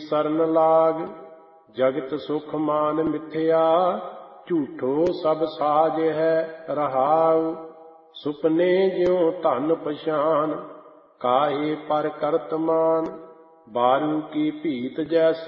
ਸਰਨ ਲਾਗ। ਜਗਤ ਸੁਖ ਮਾਨ ਮਿਥਿਆ, ਝੂਠੋ ਸਭ ਸਾਜ ਹੈ ਰਹਾਉ। ਸੁਪਨੇ ਜਿਉ ਧਨ ਪਛਾਨ, ਕਾਹੇ ਪਰ ਕਰਤ ਮਾਨ। ਬਾਰੂ ਕੀ ਭੀਤ ਜੈਸੀ